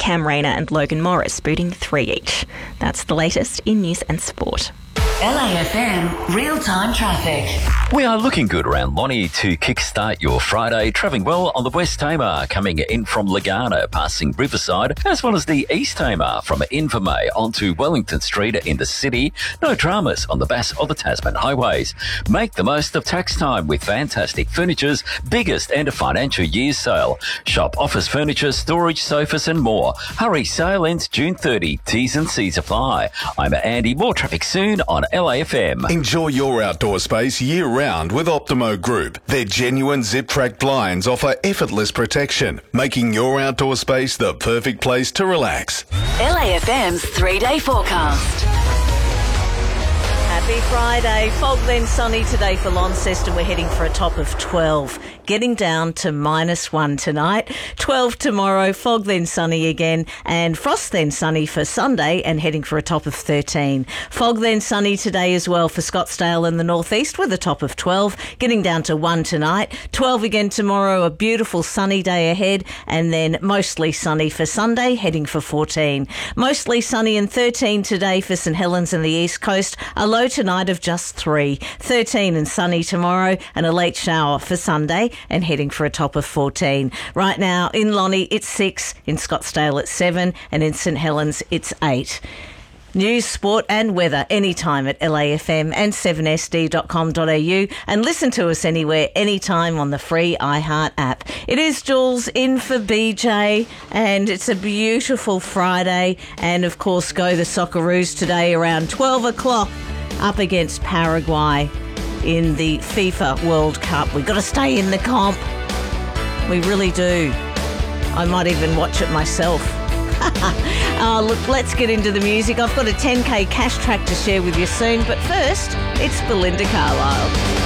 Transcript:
Cam Rayner and Logan Morris booting 3 each. That's the latest in news and sport. LAFM real-time traffic. We are looking good around Lonnie to kickstart your Friday. Travelling well on the West Tamar, coming in from Lagana, passing Riverside, as well as the East Tamar from Invermay onto Wellington Street in the city. No dramas on the Bass or the Tasman highways. Make the most of tax time with Fantastic Furniture's biggest end of financial year sale. Shop office furniture, storage, sofas and more. Hurry, sale ends June 30. T's and C's apply. I'm Andy. More traffic soon on LAFM. Enjoy your outdoor space year-round with Optimo Group. Their genuine zip-track blinds offer effortless protection, making your outdoor space the perfect place to relax. LAFM's 3-day forecast. Happy Friday. Fog then sunny today for Launceston. We're heading for a top of 12. Getting down to -1 tonight. 12 tomorrow. Fog then sunny again. And frost then sunny for Sunday and heading for a top of 13. Fog then sunny today as well for Scottsdale and the northeast with a top of 12. Getting down to 1 tonight. 12 again tomorrow. A beautiful sunny day ahead. And then mostly sunny for Sunday, heading for 14. Mostly sunny and 13 today for St Helens and the East Coast. A low tonight of just 3. 13 and sunny tomorrow and a late shower for Sunday and heading for a top of 14. Right now in Lonnie it's 6, in Scottsdale it's 7 and in St Helens it's 8. News, sport and weather anytime at LAFM and 7sd.com.au and listen to us anywhere, anytime on the free iHeart app. It is Jules in for BJ and it's a beautiful Friday and of course go the Socceroos today around 12 o'clock up against Paraguay in the FIFA World Cup. We've got to stay in the comp. We really do. I might even watch it myself. Oh, look, let's get into the music. I've got a 10K cash track to share with you soon, but first, it's Belinda Carlisle.